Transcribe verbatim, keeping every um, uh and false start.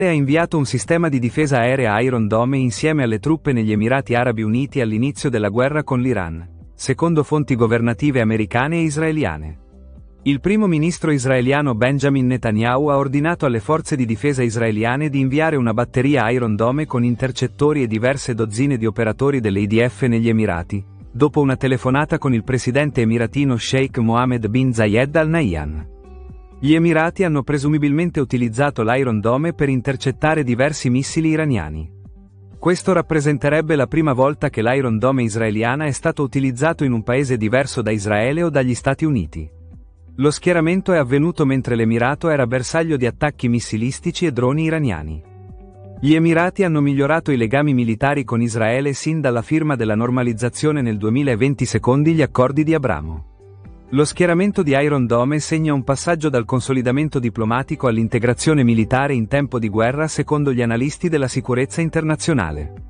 ha inviato un sistema di difesa aerea Iron Dome insieme alle truppe negli Emirati Arabi Uniti all'inizio della guerra con l'Iran, secondo fonti governative americane e israeliane. Il primo ministro israeliano Benjamin Netanyahu ha ordinato alle forze di difesa israeliane di inviare una batteria Iron Dome con intercettori e diverse dozzine di operatori dell'I D F negli Emirati, dopo una telefonata con il presidente emiratino Sheikh Mohammed bin Zayed Al Nahyan. Gli Emirati hanno presumibilmente utilizzato l'Iron Dome per intercettare diversi missili iraniani. Questo rappresenterebbe la prima volta che l'Iron Dome israeliana è stato utilizzato in un paese diverso da Israele o dagli Stati Uniti. Lo schieramento è avvenuto mentre l'Emirato era bersaglio di attacchi missilistici e droni iraniani. Gli Emirati hanno migliorato i legami militari con Israele sin dalla firma della normalizzazione nel duemilaventi secondo gli accordi di Abramo. Lo schieramento di Iron Dome segna un passaggio dal consolidamento diplomatico all'integrazione militare in tempo di guerra secondo gli analisti della sicurezza internazionale.